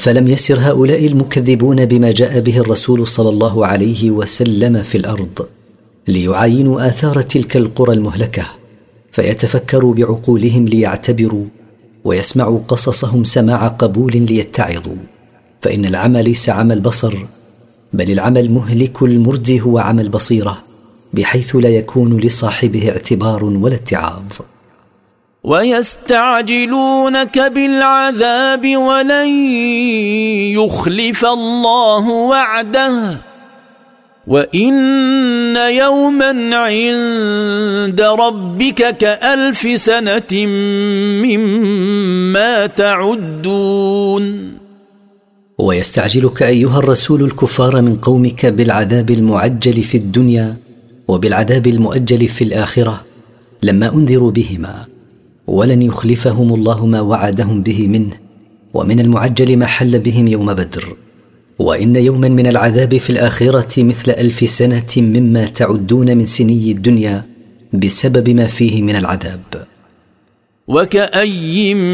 أفلم يسر هؤلاء المكذبون بما جاء به الرسول صلى الله عليه وسلم في الأرض ليعاينوا آثار تلك القرى المهلكة، فيتفكروا بعقولهم ليعتبروا، ويسمعوا قصصهم سماع قبول ليتعظوا؟ فإن العمى ليس عمى البصر، بل العمى المهلك المردي هو عمى البصيرة، بحيث لا يكون لصاحبه اعتبار ولا اتعاظ. ويستعجلونك بالعذاب ولن يخلف الله وعده وإن يوما عند ربك كألف سنة مما تعدون. ويستعجلك أيها الرسول الكفار من قومك بالعذاب المعجل في الدنيا وبالعذاب المؤجل في الآخرة لما أنذروا بهما، ولن يخلفهم الله ما وعدهم به منه، ومن المعجل ما حل بهم يوم بدر. وإن يوما من العذاب في الآخرة مثل 1000 سنة مما تعدون من سني الدنيا بسبب ما فيه من العذاب. وكأي